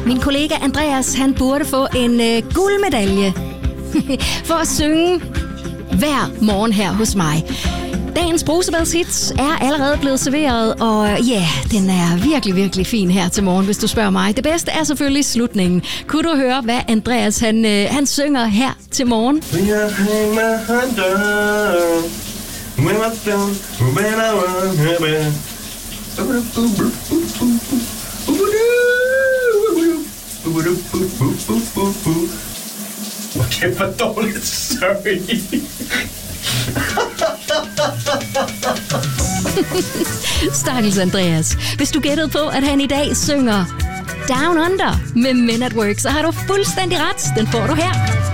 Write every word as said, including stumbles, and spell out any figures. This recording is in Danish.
Min kollega Andreas, han burde få en øh, guldmedalje for at synge hver morgen her hos mig. Dagens brusebadshits er allerede blevet serveret, og ja, yeah, den er virkelig, virkelig fin her til morgen, hvis du spørger mig. Det bedste er selvfølgelig slutningen. Kunne du høre, hvad Andreas han, øh, han synger her til morgen? Okay, hvor dårligt, sorry. Stakkels Andreas. Hvis du gættede på, at han i dag synger Down Under med Men at Work, så har du fuldstændig ret. Den får du her.